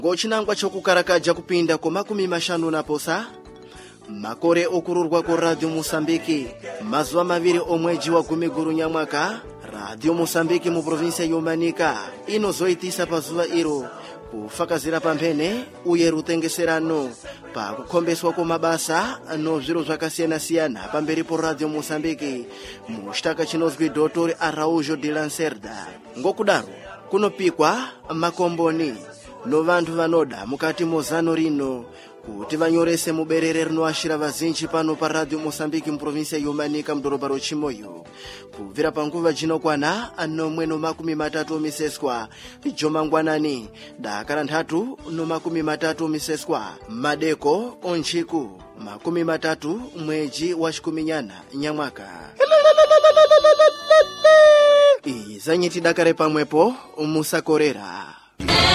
Ngochinangwa chokukarakaja kupinda kwa makumi mashanu na posa makore okururwa kwa Radio Mosambiki mazuwa maviri omweji wa gumiguru nyamwaka Radio Mosambiki mu provinsia yomanika inozoitisa pazuwa iro kufakazira pamphene uye rutengeserano pa kukhombeswa kwa mabasa no zviro zvakasiyana-siyana pamberi po Radio Mosambiki mu chitaka chinozwi Dr. Araújo de Lacerda. Ngokudaro kunopikwa makomboni no vantu vanoda mukati mozano rino kuti vanyorese muberere rinoashira vazinji pano pa Radio Mosambiki mu provinsia yomanika mudoroba rochimoyo kubvira panguva jinokwana nomwe no makumi matatu miseswa jomangwanani dakara nthatu no makumi matatu miseswa madeko onchiku makumi matatu mweji wa chikuminyana nyamwaka. Izanyiti dakare pamwepo musakorera.